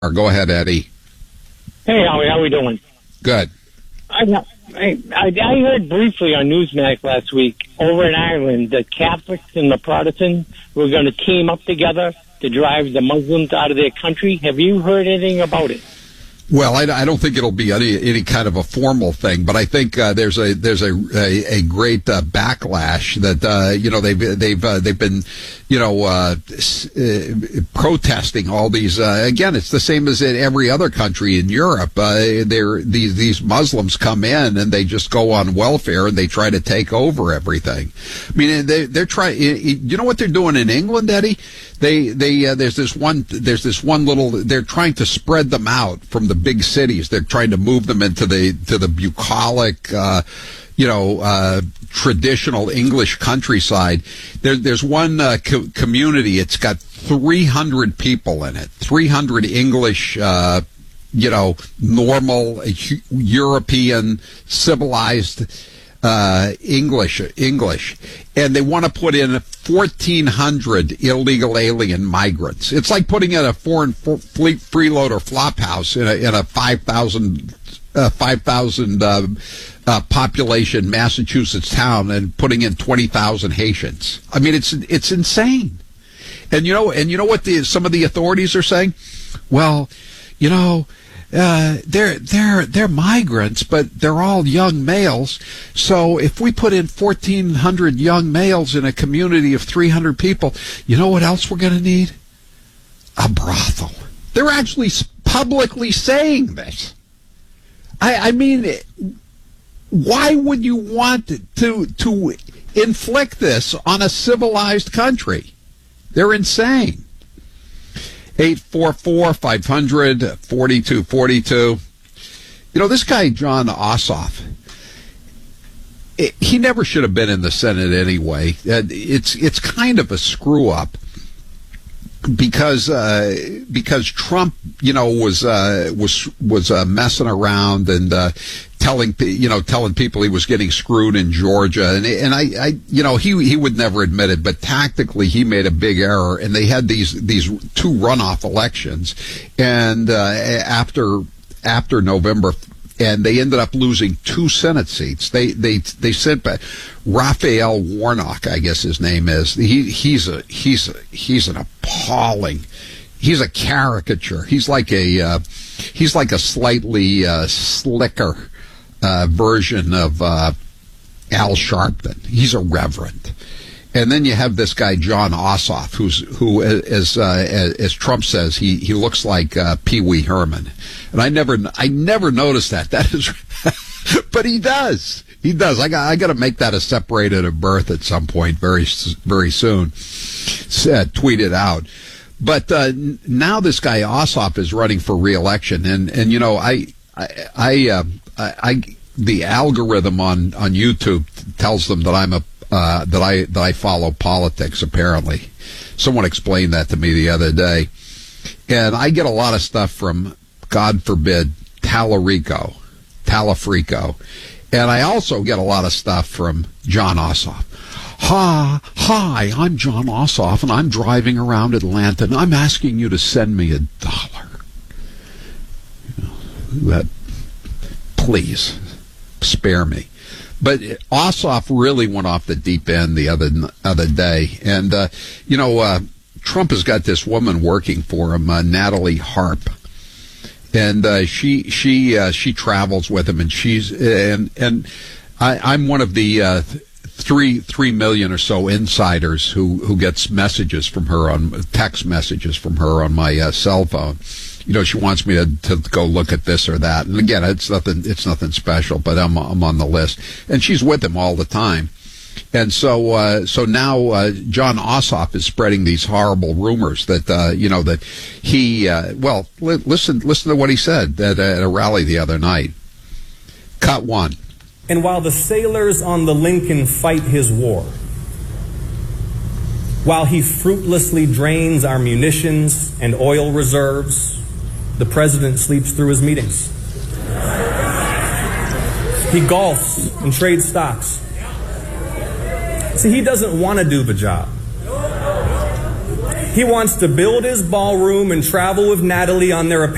Go ahead, Eddie. Hey, Howie, how we doing? Good. I heard briefly on Newsmax last week over in Ireland, the Catholics and the Protestants were going to team up together to drive the Muslims out of their country. Have you heard anything about it? Well, I don't think it'll be any kind of a formal thing, but I think there's a great backlash that they've been protesting all these. Again, it's the same as in every other country in Europe. These Muslims come in and they just go on welfare and they try to take over everything. I mean, they're trying. You know what they're doing in England, Eddie? There's this one little. They're trying to spread them out from the big cities. They're trying to move them into the bucolic, traditional English countryside. There's one community. It's got 300 people in it. 300 English, normal European civilized English, and they want to put in 1,400 illegal alien migrants. It's like putting in a foreign fleet freeloader flop house in a 5,000 population Massachusetts town and putting in 20,000 Haitians. I mean, it's insane. And you know what some of the authorities are saying? Well, they're migrants, but they're all young males. So if we put in 1,400 young males in a community of 300 people, you know what else we're going to need? A brothel. They're actually publicly saying this. I mean, why would you want to inflict this on a civilized country? They're insane. 844-500-4242. This guy, Jon Ossoff, he never should have been in the Senate anyway. It's kind of a screw up because Trump, was messing around and telling people he was getting screwed in Georgia, and I he would never admit it, but tactically he made a big error, and they had these two runoff elections, and after November, and they ended up losing 2 Senate seats. They sent back Raphael Warnock, I guess his name is. He's an appalling. He's a caricature. He's like a slightly slicker version of Al Sharpton. He's a reverend. And then you have this guy Jon Ossoff, who as Trump says, he looks like Pee Wee Herman. And I never noticed that. That is, but he does. He does. I got to make that a separated of birth at some point very soon. Tweet it out. But now this guy Ossoff is running for re-election, and the algorithm on YouTube tells them that I'm that I follow politics. Apparently, someone explained that to me the other day, and I get a lot of stuff from, God forbid, Tallarico, and I also get a lot of stuff from Jon Ossoff. Hi, I'm Jon Ossoff, and I'm driving around Atlanta, and I'm asking you to send me $1. Please, spare me. But Ossoff really went off the deep end the other day. And, Trump has got this woman working for him, Natalie Harp. And she travels with him, and I'm one of the 3 million or so insiders who gets messages from her text messages from her on my cell phone. She wants me to go look at this or that. And again, it's nothing special, but I'm on the list. And she's with him all the time. And so now Jon Ossoff is spreading these horrible rumors that that he listen to what he said at a rally the other night. Cut 1. And while the sailors on the Lincoln fight his war, while he fruitlessly drains our munitions and oil reserves, the president sleeps through his meetings. He golfs and trades stocks. See, he doesn't want to do the job. He wants to build his ballroom and travel with Natalie on their